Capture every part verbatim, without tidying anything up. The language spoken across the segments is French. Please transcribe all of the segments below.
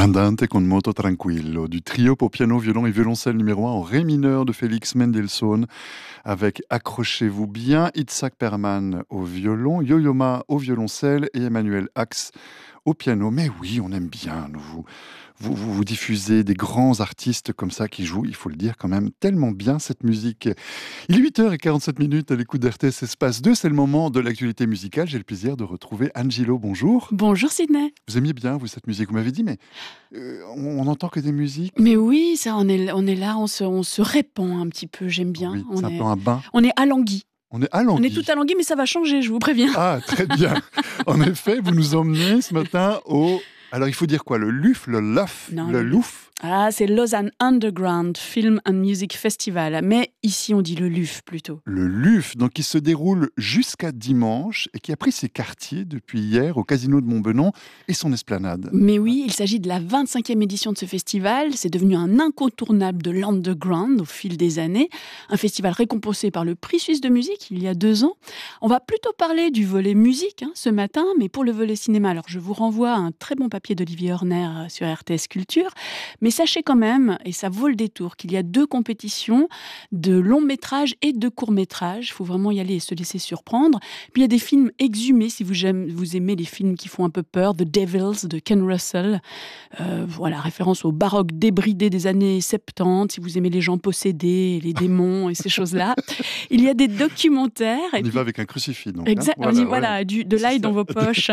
Andante con moto tranquillo, du trio pour piano, violon et violoncelle numéro un en ré mineur de Félix Mendelssohn, avec, accrochez-vous bien, Itzhak Perlman au violon, Yo-Yo Ma au violoncelle et Emmanuel Ax au piano. Mais oui, on aime bien, nous, vous, vous, vous, vous diffusez des grands artistes comme ça qui jouent, il faut le dire quand même, tellement bien cette musique. Il est huit heures quarante-sept minutes à l'écoute d'R T S Espace deux, c'est le moment de l'actualité musicale. J'ai le plaisir de retrouver Angelo, bonjour. Bonjour Sydney. Vous aimiez bien, vous, cette musique, vous m'avez dit, mais euh, on, on entend que des musiques. Mais oui, ça, on est, on est là, on se, on se répand un petit peu, j'aime bien. Oui, on c'est est, un peu un bain. On est alangui. On est alangui. On est tout alangui, mais ça va changer, je vous préviens. Ah, très bien. En effet, vous nous emmenez ce matin au... Alors, il faut dire quoi? Le L U F, le L U F, non, le L U F? Ah, c'est Lausanne Underground Film and Music Festival. Mais ici, on dit le L U F plutôt. Le L U F, donc, qui se déroule jusqu'à dimanche et qui a pris ses quartiers depuis hier au Casino de Montbenon et son esplanade. Mais oui, il s'agit de la vingt-cinquième édition de ce festival. C'est devenu un incontournable de l'underground au fil des années. Un festival récompensé par le Prix Suisse de musique il y a deux ans. On va plutôt parler du volet musique hein, ce matin, mais pour le volet cinéma, alors je vous renvoie à un très bon papier d'Olivier Horner sur R T S Culture. Mais sachez quand même, et ça vaut le détour, qu'il y a deux compétitions de long métrage et de court métrage. Il faut vraiment y aller et se laisser surprendre. Puis il y a des films exhumés, si vous aimez, vous aimez les films qui font un peu peur. The Devils de Ken Russell. Euh, voilà, référence au baroque débridé des années soixante-dix. Si vous aimez les gens possédés, les démons et ces choses-là. Il y a des documentaires. On et y puis... va avec un crucifix. Donc, exact, hein. on y, Voilà, voilà ouais. du, de l'ail dans vos poches.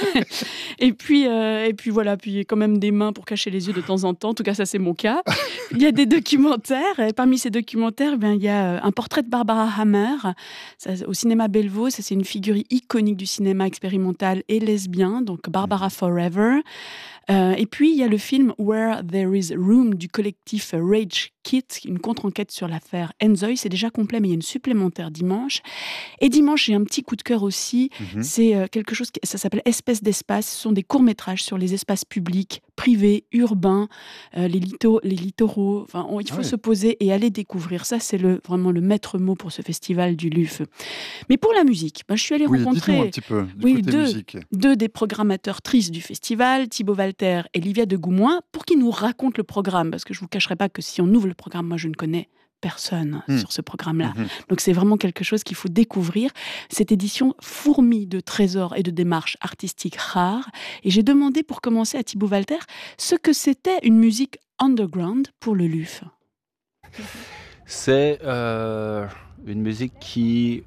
et, puis, euh, et puis voilà, puis il y a quand même des mains pour cacher les yeux de temps en temps. En tout cas, ça c'est mon cas. Il y a des documentaires. Et parmi ces documentaires, eh bien, il y a un portrait de Barbara Hammer ça, au cinéma Bellevaux. Ça, c'est une figure iconique du cinéma expérimental et lesbien. Donc Barbara Forever. Euh, et puis, il y a le film Where There Is Room du collectif Rage Kit, une contre-enquête sur l'affaire Enzoï. C'est déjà complet, mais il y a une supplémentaire dimanche. Et dimanche, j'ai un petit coup de cœur aussi. Mm-hmm. C'est euh, quelque chose, qui, ça s'appelle Espèce d'espace. Ce sont des courts-métrages sur les espaces publics, privés, urbains, euh, les, litto- les littoraux. Enfin, on, il faut ah ouais. se poser et aller découvrir. Ça, c'est le, vraiment le maître mot pour ce festival du L U F. Mais pour la musique, ben, je suis allée oui, rencontrer un petit peu, du oui, côté deux, musique. deux des programmateurs tristes du festival, Thibaut Walter et Livia de Goumoin, pour qu'ils nous racontent le programme. Parce que je ne vous cacherai pas que si on ouvre le programme, moi je ne connais personne mmh. sur ce programme-là. Mmh. Donc c'est vraiment quelque chose qu'il faut découvrir. Cette édition fourmille de trésors et de démarches artistiques rares. Et j'ai demandé pour commencer à Thibaut Walter ce que c'était une musique underground pour le L U F. C'est euh, une musique qui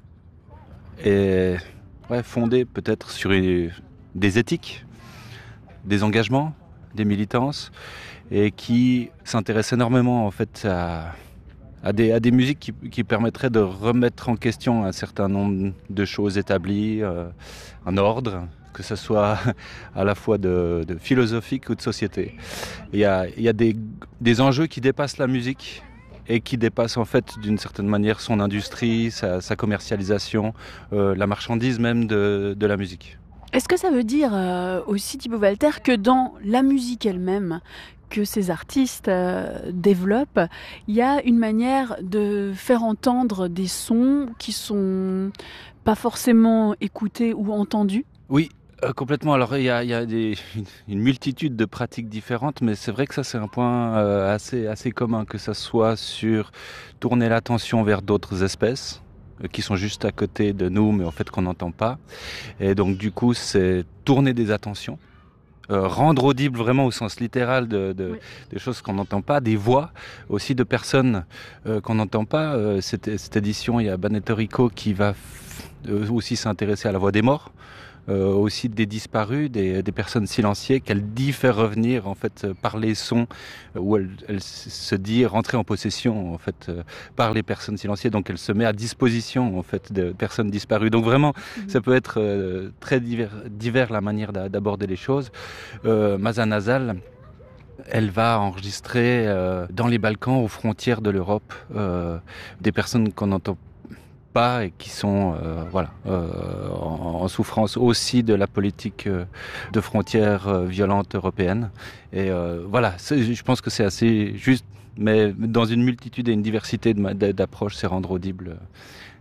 est ouais, fondée peut-être sur une, des éthiques, des engagements, des militances, et qui s'intéresse énormément en fait à, à, des, à des musiques qui, qui permettraient de remettre en question un certain nombre de choses établies, euh, un ordre, que ce soit à la fois de, de philosophique ou de société. Il y a, il y a des, des enjeux qui dépassent la musique et qui dépassent en fait d'une certaine manière son industrie, sa, sa commercialisation, euh, la marchandise même de, de la musique. Est-ce que ça veut dire euh, aussi, Thibaut Walter, que dans la musique elle-même, que ces artistes euh, développent, il y a une manière de faire entendre des sons qui sont pas forcément écoutés ou entendus ? Oui, euh, complètement. Alors il y a, il y a des, une, une multitude de pratiques différentes, mais c'est vrai que ça c'est un point euh, assez, assez commun, que ça soit sur tourner l'attention vers d'autres espèces, qui sont juste à côté de nous, mais en fait qu'on n'entend pas. Et donc du coup, c'est tourner des attentions, euh, rendre audible vraiment au sens littéral de, de, oui. des choses qu'on n'entend pas, des voix aussi de personnes euh, qu'on n'entend pas. Euh, cette, cette édition, il y a Baneto Rico qui va f- euh, aussi s'intéresser à la voix des morts. Euh, aussi des disparus, des, des personnes silenciées qu'elle dit faire revenir en fait par les sons, où elle, elle se dit rentrer en possession en fait euh, par les personnes silenciées, donc elle se met à disposition en fait de personnes disparues. Donc vraiment, mmh. ça peut être euh, très divers, divers la manière d'aborder les choses. Euh, Maza Nasal, elle va enregistrer euh, dans les Balkans, aux frontières de l'Europe, euh, des personnes qu'on n'entend pas et qui sont euh, voilà, euh, en, en souffrance aussi de la politique euh, de frontières euh, violentes européennes. Et euh, voilà, je pense que c'est assez juste, mais dans une multitude et une diversité d'approches, c'est rendre audible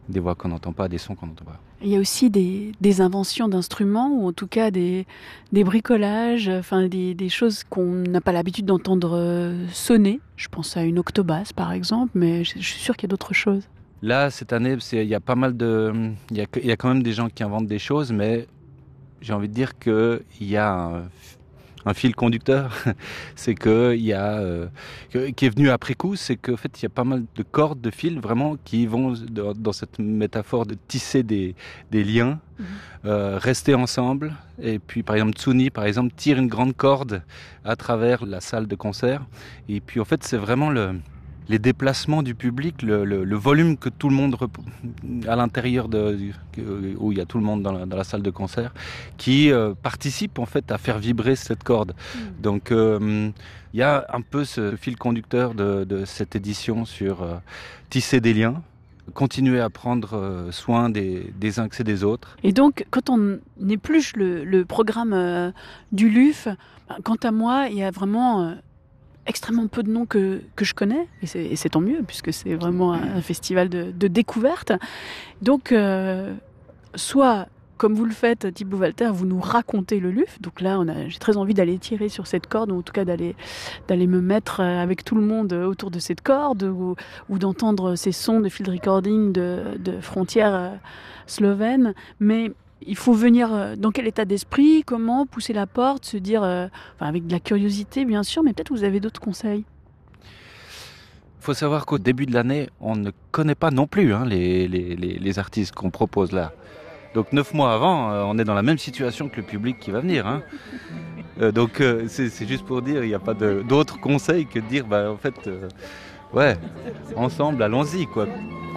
des voix qu'on n'entend pas, des sons qu'on n'entend pas. Il y a aussi des, des inventions d'instruments, ou en tout cas des, des bricolages, enfin des, des choses qu'on n'a pas l'habitude d'entendre sonner. Je pense à une octobasse par exemple, mais je, je suis sûre qu'il y a d'autres choses. Là, cette année, c'est, il y a pas mal de... Il y a, il y a quand même des gens qui inventent des choses, mais j'ai envie de dire qu'il y a un, un fil conducteur. C'est que il y a... Euh, qui est venu après coup, c'est qu'en fait, il y a pas mal de cordes, de fils, vraiment, qui vont dans, dans cette métaphore de tisser des, des liens, mmh. euh, rester ensemble. Et puis, par exemple, Tsuni, par exemple, tire une grande corde à travers la salle de concert. Et puis, en fait, c'est vraiment le... les déplacements du public, le, le, le volume que tout le monde rep... à l'intérieur de où il y a tout le monde dans la, dans la salle de concert, qui euh, participe en fait à faire vibrer cette corde. Mmh. Donc euh, il y a un peu ce fil conducteur de, de cette édition sur euh, tisser des liens, continuer à prendre euh, soin des, des uns que des autres. Et donc, quand on épluche le, le programme euh, du L U F, quant à moi, il y a vraiment euh, extrêmement peu de noms que, que je connais, et c'est, et c'est tant mieux, puisque c'est vraiment un, un festival de, de découverte. Donc, euh, soit, comme vous le faites, Thibaut Walter, vous nous racontez le L U F, donc là, on a, j'ai très envie d'aller tirer sur cette corde, ou en tout cas d'aller, d'aller me mettre avec tout le monde autour de cette corde, ou, ou d'entendre ces sons de field recording de, de frontières slovènes, mais... il faut venir dans quel état d'esprit, comment pousser la porte, se dire, euh, enfin avec de la curiosité bien sûr, mais peut-être vous avez d'autres conseils. Il faut savoir qu'au début de l'année, on ne connaît pas non plus hein, les, les, les, les artistes qu'on propose là. Donc neuf mois avant, euh, on est dans la même situation que le public qui va venir. Hein. Euh, donc euh, c'est, c'est juste pour dire, il n'y a pas de, d'autres conseils que de dire, bah, en fait, euh, ouais, ensemble, allons-y quoi.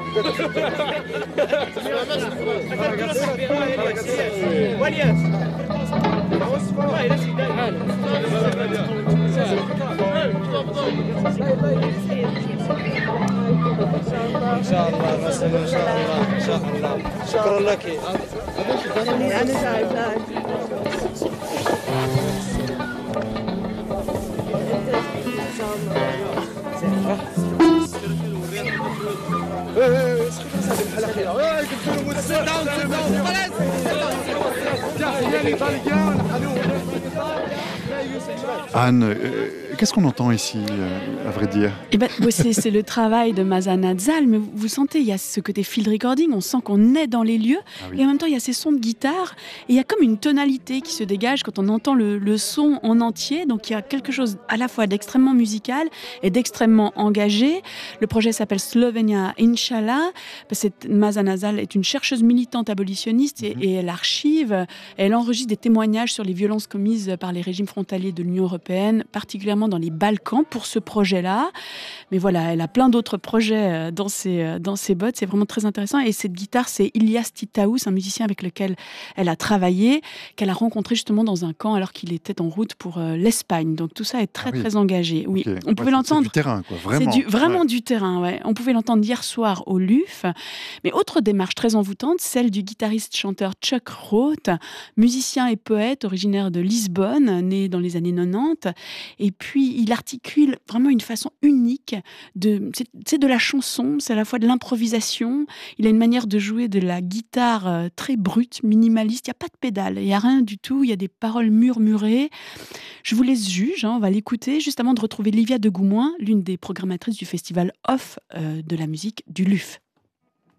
Anne, euh, qu'est-ce qu'on entend ici, euh, à vrai dire ? Eh ben, c'est, c'est le travail de Mazen Adzal, mais vous, vous sentez, il y a ce côté field recording, on sent qu'on est dans les lieux, ah oui. Et en même temps, il y a ces sons de guitare, et il y a comme une tonalité qui se dégage quand on entend le, le son en entier, donc il y a quelque chose à la fois d'extrêmement musical et d'extrêmement engagé. Le projet s'appelle Slovenia Inshallah, parce que Mazen Adzal est une chercheuse militante abolitionniste, et, mm-hmm. et elle archive, elle enregistre des témoignages sur les violences commises par les régimes frontaliers de l'Union européenne, particulièrement dans les Balkans, pour ce projet-là. Mais voilà, elle a plein d'autres projets dans ses, dans ses bottes, c'est vraiment très intéressant. Et cette guitare, c'est Ilias Titaous, un musicien avec lequel elle a travaillé, qu'elle a rencontré justement dans un camp alors qu'il était en route pour l'Espagne. Donc tout ça est très, ah oui. très engagé. Oui, okay. On pouvait ouais, l'entendre. C'est du terrain, quoi, vraiment. C'est du, vraiment ouais. du terrain, ouais. On pouvait l'entendre hier soir au L U F. Mais autre démarche très envoûtante, celle du guitariste-chanteur Chuck Roth, musicien et poète originaire de Lisbonne, né dans les années quatre-vingt-dix. Et puis, il articule vraiment une façon unique. De, c'est, c'est de la chanson, c'est à la fois de l'improvisation. Il a une manière de jouer de la guitare très brute, minimaliste. Il n'y a pas de pédale, il n'y a rien du tout. Il y a des paroles murmurées. Je vous laisse juge, hein, on va l'écouter, juste avant de retrouver Livia de Goumoin, l'une des programmatrices du festival Off euh, de la musique du L U F.